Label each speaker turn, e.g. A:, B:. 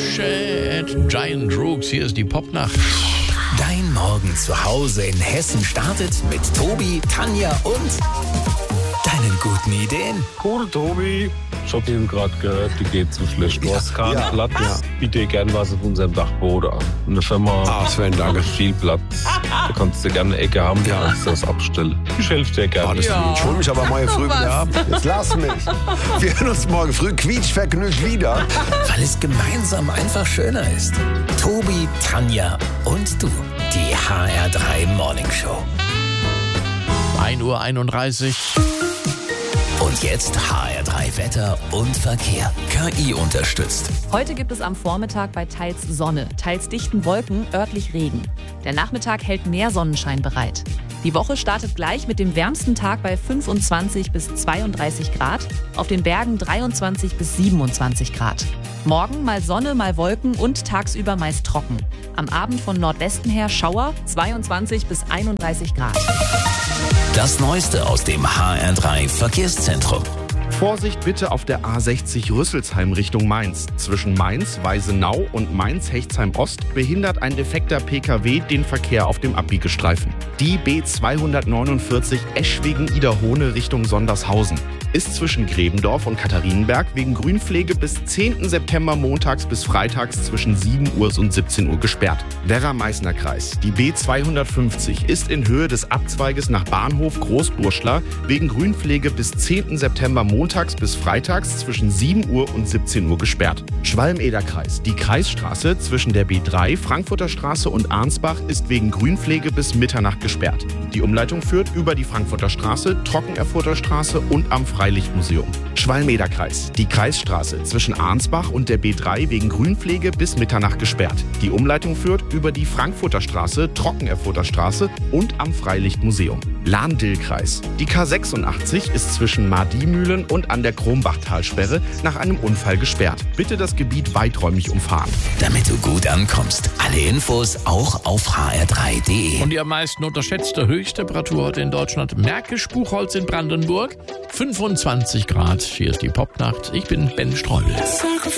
A: Giant Rooks, hier ist die Popnacht.
B: Dein Morgen zu Hause in Hessen startet mit Tobi, Tanja und deinen guten Ideen.
C: Cool, Tobi. Ich hab eben gerade gehört, die geht zu schlecht. Du hast keinen Platz. Biete dir gern was auf unserem Dachboden an. In der Firma
D: Sven, danke.
C: viel Platz. Da kannst du gerne eine Ecke haben, da kannst du das abstellen. Ich helfe dir gerne.
D: Ich hol mich aber morgen früh wieder ab. Jetzt lass mich. Wir hören uns morgen früh quietschvergnügt wieder.
B: Weil es gemeinsam einfach schöner ist. Tobi, Tanja und du. Die HR3 Morning Show.
A: 1:31 Uhr.
B: Und jetzt HR3 Wetter und Verkehr. KI unterstützt.
E: Heute gibt es am Vormittag bei teils Sonne, teils dichten Wolken, örtlich Regen. Der Nachmittag hält mehr Sonnenschein bereit. Die Woche startet gleich mit dem wärmsten Tag bei 25 bis 32 Grad, auf den Bergen 23 bis 27 Grad. Morgen mal Sonne, mal Wolken und tagsüber meist trocken. Am Abend von Nordwesten her Schauer, 22 bis 31 Grad.
B: Das Neueste aus dem HR3 Verkehrszentrum.
F: Vorsicht bitte auf der A60 Rüsselsheim Richtung Mainz. Zwischen Mainz, Weisenau und Mainz-Hechtsheim-Ost behindert ein defekter PKW den Verkehr auf dem Abbiegestreifen. Die B249 Eschwegen-Iderhohne Richtung Sondershausen ist zwischen Gräbendorf und Katharinenberg wegen Grünpflege bis 10. September montags bis freitags zwischen 7 Uhr und 17 Uhr gesperrt. Werra-Meißner-Kreis. Die B250 ist in Höhe des Abzweiges nach Bahnhof Großburschler wegen Grünpflege bis 10. September montags bis freitags zwischen 7 Uhr und 17 Uhr gesperrt. Schwalm-Eder-Kreis. Die Kreisstraße zwischen der B3, Frankfurter Straße und Arnsbach ist wegen Grünpflege bis Mitternacht gesperrt. Die Umleitung führt über die Frankfurter Straße, Trockenerfurter Straße und am Freilichtmuseum. Schwalm-Eder-Kreis. Die Kreisstraße zwischen Arnsbach und der B3 wegen Grünpflege bis Mitternacht gesperrt. Die Umleitung führt über die Frankfurter Straße, Trockenerfurter Straße und am Freilichtmuseum. Lahn-Dill-Kreis. Die K86 ist zwischen Mardimühlen und an der Krombachtalsperre nach einem Unfall gesperrt. Bitte das Gebiet weiträumig umfahren.
B: Damit du gut ankommst. Alle Infos auch auf hr3.de.
A: Und die am meisten unterschätzte Höchsttemperatur heute in Deutschland. Märkisch-Buchholz in Brandenburg. 25 Grad. Hier ist die Popnacht. Ich bin Ben Streubel.